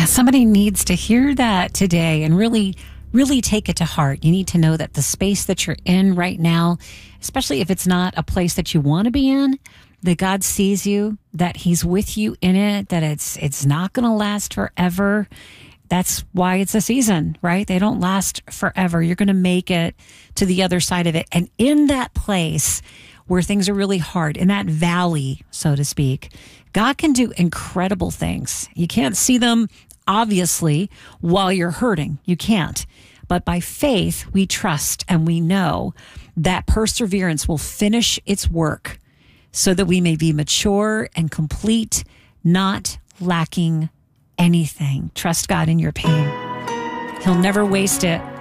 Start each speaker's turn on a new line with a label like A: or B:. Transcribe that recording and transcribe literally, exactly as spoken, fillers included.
A: Yeah, somebody needs to hear that today and really, really take it to heart. You need to know that the space that you're in right now, especially if it's not a place that you want to be in, that God sees you, that He's with you in it, that it's it's not going to last forever. That's why it's a season, right? They don't last forever. You're going to make it to the other side of it. And in that place where things are really hard, in that valley, so to speak, God can do incredible things. You can't see them, obviously, while you're hurting. You can't. But by faith, we trust and we know that perseverance will finish its work so that we may be mature and complete, not lacking anything. Trust God in your pain. He'll never waste it.